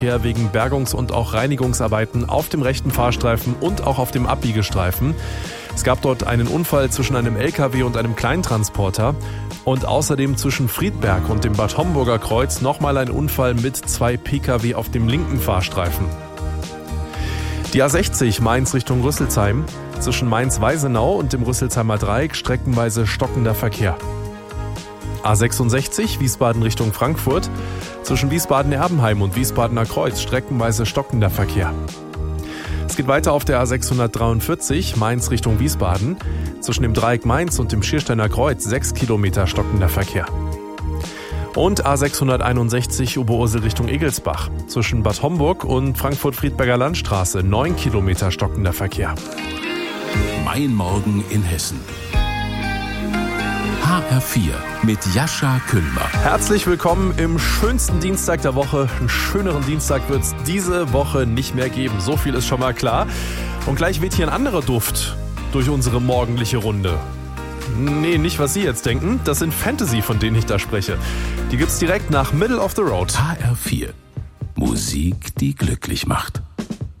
wegen Bergungs- und auch Reinigungsarbeiten auf dem rechten Fahrstreifen und auch auf dem Abbiegestreifen. Es gab dort einen Unfall zwischen einem LKW und einem Kleintransporter und außerdem zwischen Friedberg und dem Bad Homburger Kreuz nochmal ein Unfall mit 2 Pkw auf dem linken Fahrstreifen. Die A60 Mainz Richtung Rüsselsheim, zwischen Mainz-Weisenau und dem Rüsselsheimer Dreieck streckenweise stockender Verkehr. A66 Wiesbaden Richtung Frankfurt, zwischen Wiesbaden-Erbenheim und Wiesbadener Kreuz streckenweise stockender Verkehr. Es geht weiter auf der A643 Mainz Richtung Wiesbaden, zwischen dem Dreieck Mainz und dem Schiersteiner Kreuz 6 Kilometer stockender Verkehr. Und A661 Oberursel Richtung Egelsbach, zwischen Bad Homburg und Frankfurt-Friedberger Landstraße 9 Kilometer stockender Verkehr. Mein Morgen in Hessen. HR4 mit Jascha Küllmer. Herzlich willkommen im schönsten Dienstag der Woche. Einen schöneren Dienstag wird es diese Woche nicht mehr geben. So viel ist schon mal klar. Und gleich weht hier ein anderer Duft durch unsere morgendliche Runde. Nee, nicht was Sie jetzt denken. Das sind Fantasy, von denen ich da spreche. Die gibt's direkt nach Middle of the Road. HR4. Musik, die glücklich macht.